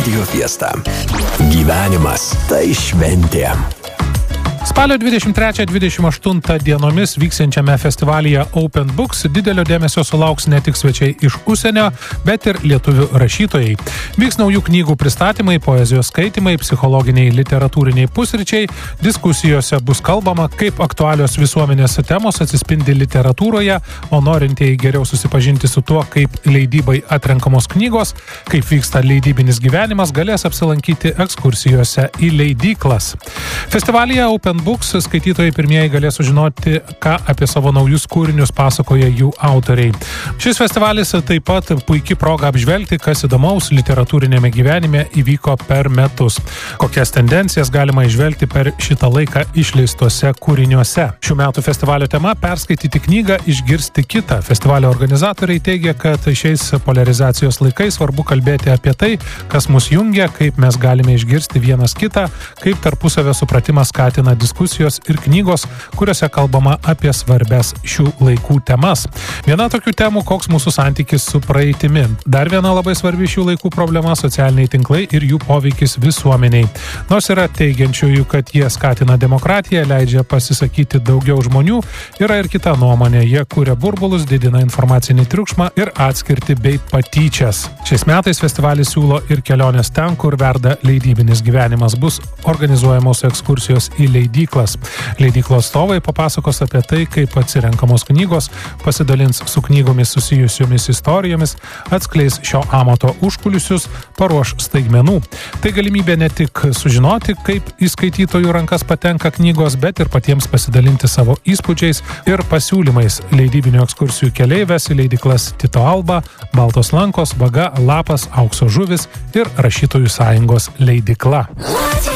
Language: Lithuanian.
Radio Fiesta. Gyvenimas tai šventė. Spalio 23-28 dienomis vyksiančiame festivalyje Open Books didelio dėmesio sulauks ne tik svečiai iš užsienio, bet ir lietuvių rašytojai. Vyks naujų knygų pristatymai, poezijos skaitimai, psichologiniai literatūriniai pusryčiai, diskusijose bus kalbama, kaip aktualios visuomenės temos atsispindi literatūroje, o norintieji geriau susipažinti su tuo, kaip leidybai atrenkamos knygos, kaip vyksta leidybinis gyvenimas, galės apsilankyti ekskursijose į leidyklas. Festivalyje Open Books skaitytojai pirmieji galės sužinoti, ką apie savo naujus kūrinius pasakoja jų autoriai. Šis festivalis taip pat puikia proga apžvelgti, kas įdomaus literatūrinėme gyvenime įvyko per metus. Kokias tendencijas galima įžvelgti per šitą laiką išleistuose kūriniuose. Šių metų festivalio tema – perskaityti knygą, išgirsti kitą. Festivalio organizatoriai teigia, kad šiais polarizacijos laikais svarbu kalbėti apie tai, kas mus jungia, kaip mes galime išgirsti vienas kitą, kaip tarpusavio supratimas skatina diskusijos ir knygos, kuriuose kalbama apie svarbias šių laikų temas. Viena tokių temų, koks mūsų santykis su praeitimi. Dar viena labai svarbi šių laikų problema – socialiniai tinklai ir jų poveikis visuomeniai. Nors yra teigiančiųjų, kad jie skatina demokratiją, leidžia pasisakyti daugiau žmonių, yra ir kita nuomonė. Jie kuria burbulus, didina informacinį triukšmą ir atskirtį bei patyčias. Šiais metais festivalis siūlo ir kelionės ten, kur verda leidybinis gyvenimas. Bus organizuojamos ekskursijos į leidyklas. Leidyklos atstovai papasakos apie tai, kaip atsirenkamos knygos, pasidalins su knygomis susijusiomis istorijomis, atskleis šio amato užkulisius, paruoš staigmenų. Tai galimybė ne tik sužinoti, kaip į skaitytojų rankas patenka knygos, bet ir patiems pasidalinti savo įspūdžiais ir pasiūlymais. Leidybinių ekskursijų keliai ves į leidyklas Tyto Alba, Baltos lankos, Vaga, Lapas, Aukso žuvis ir Rašytojų sąjungos leidykla.